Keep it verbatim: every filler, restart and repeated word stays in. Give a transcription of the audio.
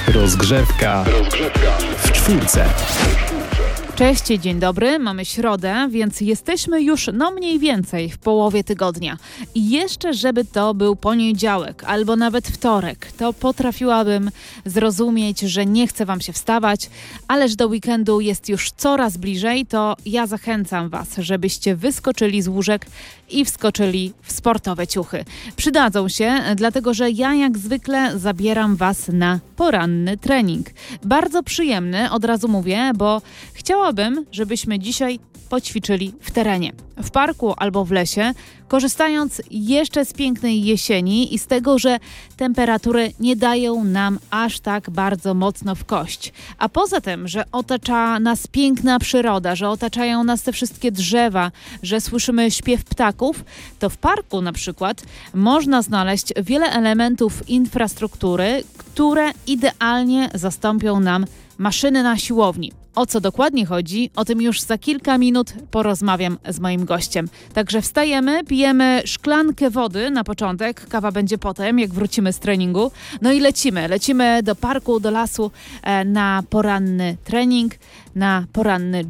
Rozgrzewka. Rozgrzewka w czwórce. Cześć, dzień dobry, mamy środę, więc jesteśmy już no mniej więcej w połowie tygodnia. I jeszcze żeby to był poniedziałek albo nawet wtorek, to potrafiłabym zrozumieć, że nie chce wam się wstawać, ależ do weekendu jest już coraz bliżej, to ja zachęcam was, żebyście wyskoczyli z łóżek i wskoczyli w sportowe ciuchy. Przydadzą się, dlatego że ja jak zwykle zabieram was na poranny trening. Bardzo przyjemny, od razu mówię, bo chciałabym, żebyśmy dzisiaj poćwiczyli w terenie, w parku albo w lesie, korzystając jeszcze z pięknej jesieni i z tego, że temperatury nie dają nam aż tak bardzo mocno w kość. A poza tym, że otacza nas piękna przyroda, że otaczają nas te wszystkie drzewa, że słyszymy śpiew ptaków, to w parku na przykład można znaleźć wiele elementów infrastruktury, które idealnie zastąpią nam maszyny na siłowni. O co dokładnie chodzi, o tym już za kilka minut porozmawiam z moim gościem. Także wstajemy, pijemy szklankę wody na początek, kawa będzie potem, jak wrócimy z treningu. No i lecimy, lecimy do parku, do lasu e, na poranny trening, na poranny